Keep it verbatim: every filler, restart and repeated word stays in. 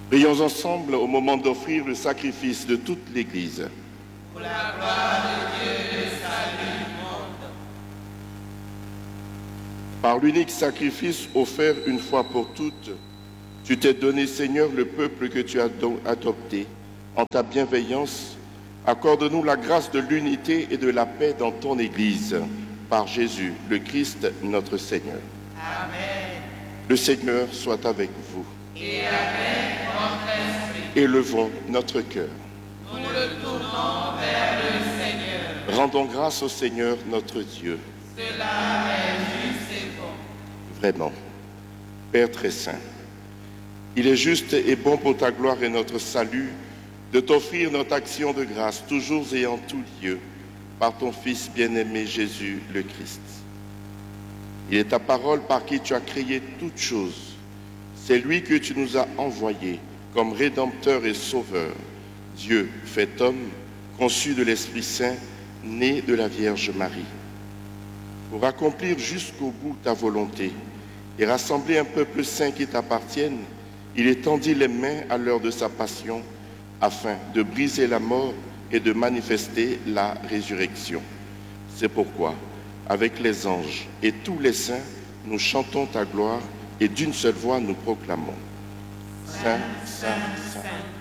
Prions ensemble au moment d'offrir le sacrifice de toute l'Église. Pour la gloire de Dieu et le salut du monde. Par l'unique sacrifice offert une fois pour toutes, tu t'es donné, Seigneur, le peuple que tu as adopté. En ta bienveillance, accorde-nous la grâce de l'unité et de la paix dans ton Église, par Jésus, le Christ, notre Seigneur. Amen. Le Seigneur soit avec vous. Et avec votre esprit. Élevons notre cœur. Nous le tournons vers le Seigneur. Rendons grâce au Seigneur notre Dieu. Cela est juste et bon. Vraiment, Père très saint, il est juste et bon pour ta gloire et notre salut de t'offrir notre action de grâce, toujours et en tout lieu, par ton Fils bien-aimé Jésus le Christ. Il est ta parole par qui tu as créé toutes choses. C'est lui que tu nous as envoyé comme Rédempteur et Sauveur, Dieu fait homme, conçu de l'Esprit Saint, né de la Vierge Marie. Pour accomplir jusqu'au bout ta volonté et rassembler un peuple saint qui t'appartienne, il étendit les mains à l'heure de sa passion afin de briser la mort et de manifester la résurrection. C'est pourquoi, avec les anges et tous les saints, nous chantons ta gloire et d'une seule voix nous proclamons. Saint, Saint, Saint.